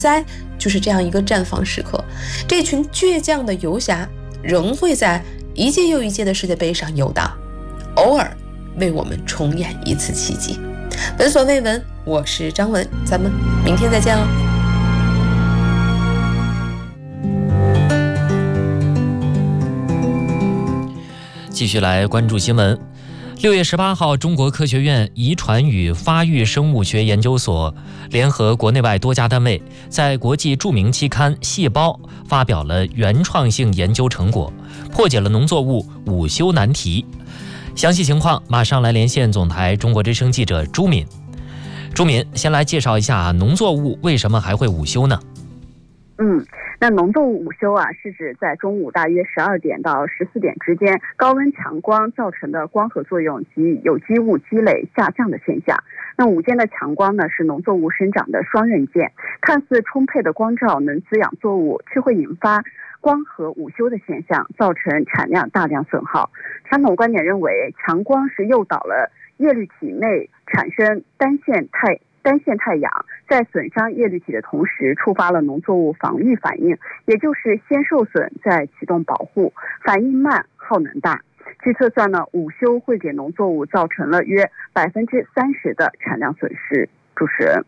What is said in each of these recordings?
灾就是这样一个绽放时刻，这群倔强的游侠仍会在一届又一届的世界杯上游荡，偶尔为我们重演一次奇迹。闻所未闻，我是张文，咱们明天再见哦。 继续来关注新闻。6月18号，中国科学院遗传与发育生物学研究所联合国内外多家单位，在国际著名期刊《细胞》发表了原创性研究成果，破解了农作物午休难题。详细情况马上来连线总台中国之声记者朱敏。朱敏，先来介绍一下农作物为什么还会午休呢？ 那农作物午休是指在中午大约12点到14点之间，高温强光造成的光合作用及有机物积累下降的现象。那午间的强光呢，是农作物生长的双刃剑，看似充沛的光照能滋养作物，却会引发光合午休的现象，造成产量大量损耗。传统观点认为，强光是诱导了叶绿体内产生单线太氧，在损伤叶绿体的同时，触发了农作物防御反应，也就是先受损再启动保护，反应慢，耗能大。据测算呢，午休会给农作物造成了约30%的产量损失。主持人，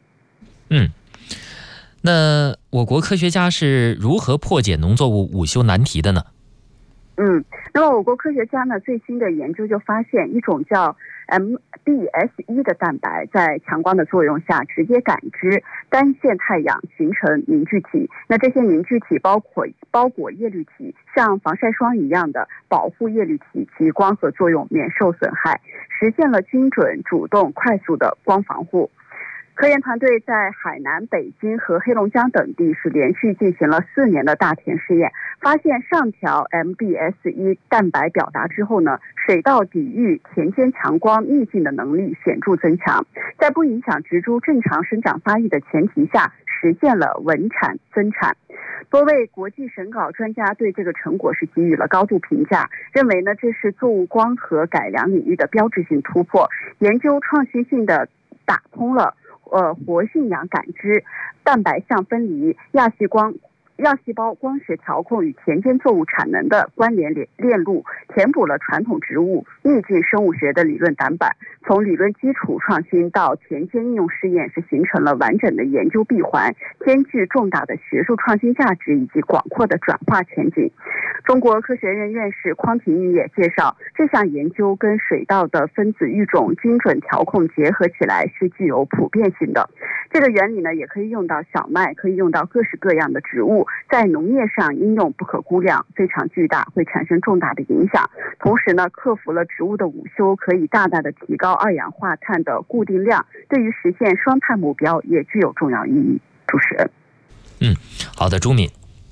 那我国科学家是如何破解农作物午休难题的呢？ 那么我国科学家呢，最新的研究就发现，一种叫MBS1的蛋白在强光的作用下，直接感知单线太阳，形成凝聚体。那这些凝聚体包裹叶绿体，像防晒霜一样的保护叶绿体及光合作用免受损害，实现了精准、主动、快速的光防护。科研团队在海南、北京和黑龙江等地是连续进行了4年的大田试验，发现上调 MBS1 蛋白表达之后呢，水稻抵御田间强光逆境的能力显著增强，在不影响植株正常生长发育的前提下，实现了稳产增产。多位国际审稿专家对这个成果是给予了高度评价，认为呢，这是作物光合改良领域的标志性突破，研究创新性的打通了活性氧感知、蛋白相分离、亚细胞光学调控与田间作物产能的关联链路，填补了传统植物逆境生物学的理论短板。从理论基础创新到田间应用试验，是形成了完整的研究闭环，兼具重大的学术创新价值以及广阔的转化前景。中国科学院院士匡廷玉也介绍，这项研究跟水稻的分子育种精准调控结合起来，是具有普遍性的。这个原理呢，也可以用到小麦，可以用到各式各样的植物，在农业上应用不可估量，非常巨大，会产生重大的影响。同时呢，克服了植物的午休，可以大大的提高二氧化碳的固定量，对于实现双碳目标也具有重要意义。主持人， 好的，朱敏。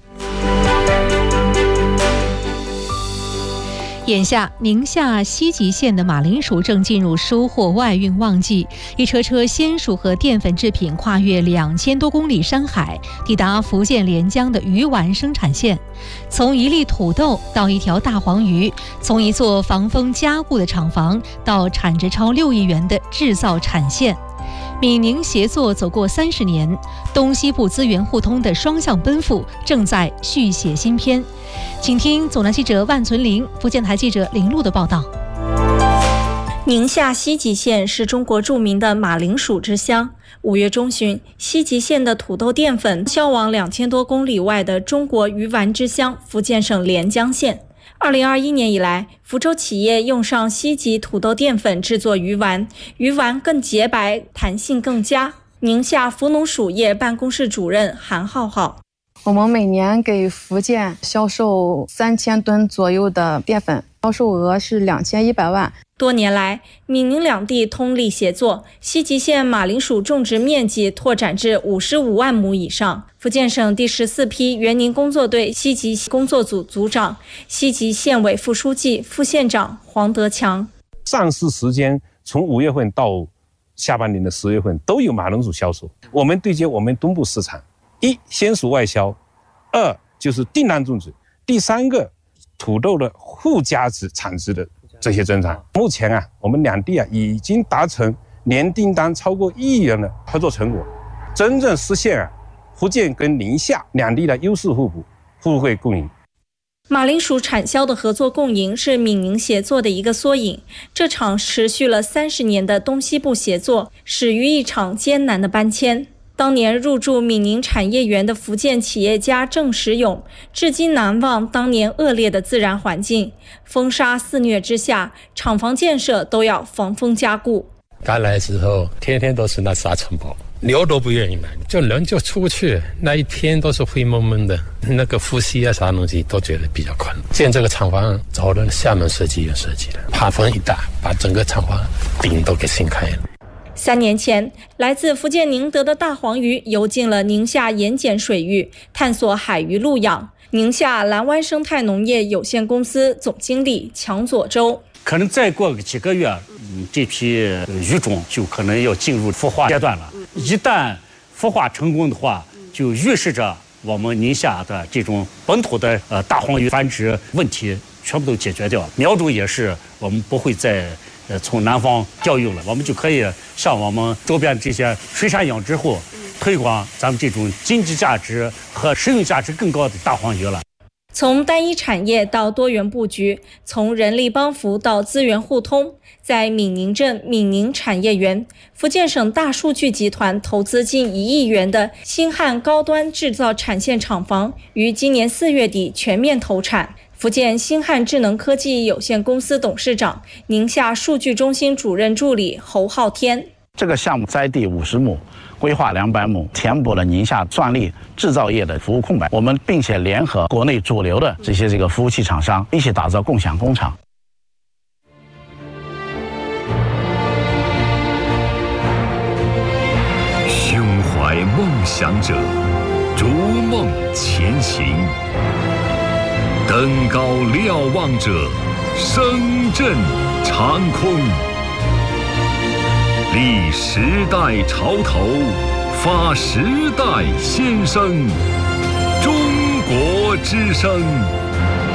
眼下，宁夏西吉县的马铃薯正进入收获外运旺季，一车车鲜薯和淀粉制品跨越2000多公里山海，抵达福建连江的鱼丸生产线。从一粒土豆到一条大黄鱼，从一座防风加固的厂房到产值超6亿元的制造产线。闽宁协作走过30年，东西部资源互通的双向奔赴正在续写新篇。请听总台记者万存林、福建台记者林璐的报道。 宁夏西吉县是中国著名的马铃薯之乡。5月中旬，西吉县的土豆淀粉销往2000多公里外的中国鱼丸之乡福建省连江县。2021年以来，福州企业用上西吉土豆淀粉制作鱼丸，鱼丸更洁白，弹性更佳。宁夏福农属业办公室主任韩浩浩， 我们每年给福建销售3000吨左右的淀粉，销售额是2100万。 多年来，闽宁两地通力协作，西吉县马铃薯种植面积拓展至55万亩以上。福建省第14批援宁工作队西吉工作组组长、西吉县委副书记、副县长黄德强。 上市时间从5月份到下半年的10月份都有马铃薯销售。我们对接我们东部市场，一鲜薯外销，2就是订单种植，第3个土豆的附加值产值的这些增长。目前我们两地已经达成年订单超过1亿元的合作成果，真正实现福建跟宁夏两地的优势互补，互惠共赢。 马铃薯产销的合作共赢是闽宁协作的一个缩影。这场持续了30年的东西部协作，始于一场艰难的搬迁。当年入驻闽宁产业园的福建企业家郑时勇，至今难忘当年恶劣的自然环境，风沙肆虐之下，厂房建设都要防风加固。 刚来之后，天天都是那沙尘暴，牛都不愿意买，就人就出不去，那一天都是灰蒙蒙的，那个呼吸啊啥东西都觉得比较困难。建这个厂房找了厦门设计院设计的，怕风一大，把整个厂房顶都给掀开了。 3年前，来自福建宁德的大黄鱼游进了宁夏盐碱水域，探索海鱼陆养。宁夏蓝湾生态农业有限公司总经理强佐洲， 可能再过几个月，这批鱼种就可能要进入孵化阶段了。一旦孵化成功的话，就预示着我们宁夏的这种本土的大黄鱼繁殖问题全部都解决掉。苗种也是我们不会再从南方调用了，我们就可以向我们周边这些水产养殖户推广咱们这种经济价值和食用价值更高的大黄鱼了。 从单一产业到多元布局，从人力帮扶到资源互通，在闽宁镇闽宁产业园，福建省大数据集团投资近1亿元的新汉高端制造产线厂房于今年4月底全面投产。福建新汉智能科技有限公司董事长、宁夏数据中心主任助理侯浩天。 这个项目栽地50亩，规划200亩，填补了宁夏专利制造业的服务空白。我们并且联合国内主流的这些服务器厂商，一起打造共享工厂。 胸怀梦想者，逐梦前行。登高瞭望者，声震长空。立时代潮头，发时代先声。中国之声。